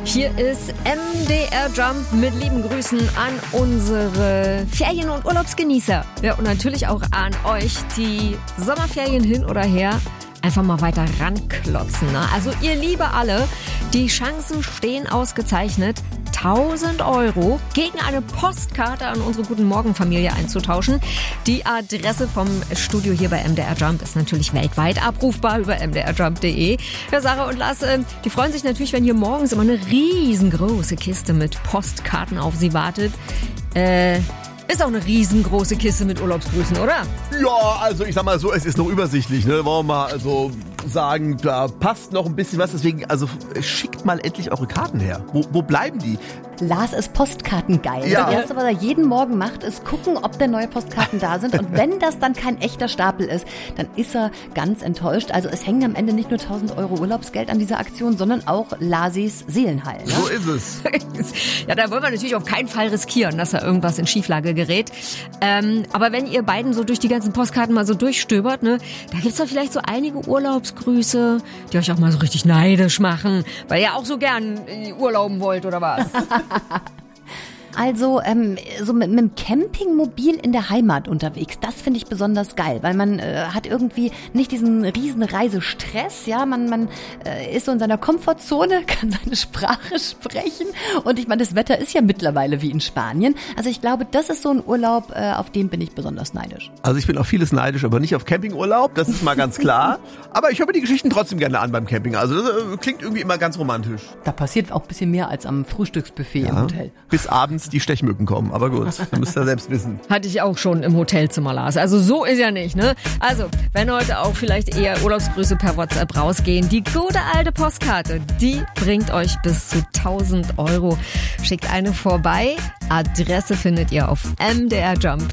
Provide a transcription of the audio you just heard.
Hier ist MDR Jump mit lieben Grüßen an unsere Ferien- und Urlaubsgenießer. Ja, und natürlich auch an euch, die Sommerferien hin oder her einfach mal weiter ranklotzen. Ne? Also ihr liebe alle, die Chancen stehen ausgezeichnet, 1.000 € gegen eine Postkarte an unsere Guten Morgen-Familie einzutauschen. Die Adresse vom Studio hier bei MDR Jump ist natürlich weltweit abrufbar über mdrjump.de. Ja, Sarah und Lars, die freuen sich natürlich, wenn hier morgens immer eine riesengroße Kiste mit Postkarten auf sie wartet. Ist auch eine riesengroße Kiste mit Urlaubsgrüßen, oder? Ja, also ich sag mal so, es ist noch übersichtlich, ne? Wollen wir mal also sagen, da passt noch ein bisschen was, deswegen, also schickt mal endlich eure Karten her. Wo bleiben die? Lars ist postkartengeil. Ja. Das Erste, was er jeden Morgen macht, ist gucken, ob da neue Postkarten da sind. Und wenn das dann kein echter Stapel ist, dann ist er ganz enttäuscht. Also es hängen am Ende nicht nur 1.000 € Urlaubsgeld an dieser Aktion, sondern auch Lasis Seelenheil. Ne? So ist es. Ja, da wollen wir natürlich auf keinen Fall riskieren, dass da irgendwas in Schieflage gerät. Aber wenn ihr beiden so durch die ganzen Postkarten mal so durchstöbert, ne, da gibt's doch vielleicht so einige Urlaubsgrüße, die euch auch mal so richtig neidisch machen, weil ihr auch so gern urlauben wollt, oder was? Also so mit einem Campingmobil in der Heimat unterwegs, das finde ich besonders geil, weil man hat irgendwie nicht diesen riesen Reisestress, ja, man ist so in seiner Komfortzone, kann seine Sprache sprechen und ich meine, das Wetter ist ja mittlerweile wie in Spanien, also ich glaube, das ist so ein Urlaub, auf den bin ich besonders neidisch. Also ich bin auf vieles neidisch, aber nicht auf Campingurlaub, das ist mal ganz klar. Aber ich höre mir die Geschichten trotzdem gerne an beim Camping, also das klingt irgendwie immer ganz romantisch. Da passiert auch ein bisschen mehr als am Frühstücksbuffet im Hotel. Bis abends die Stechmücken kommen, aber gut, das müsst ihr selbst wissen. Hatte ich auch schon im Hotelzimmer, Lars. Also so ist ja nicht, ne? Also, wenn heute auch vielleicht eher Urlaubsgrüße per WhatsApp rausgehen, die gute alte Postkarte, die bringt euch bis zu 1.000 €. Schickt eine vorbei. Adresse findet ihr auf mdrjump.de.